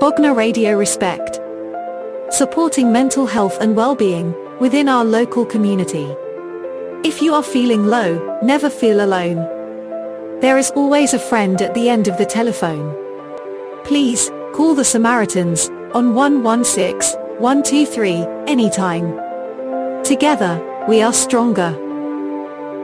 Bognor Radio Respect. Supporting mental health and well-being within our local community. If you are feeling low, never feel alone. There is always a friend at the end of the telephone. Please, call the Samaritans on 116 123 anytime. Together, we are stronger.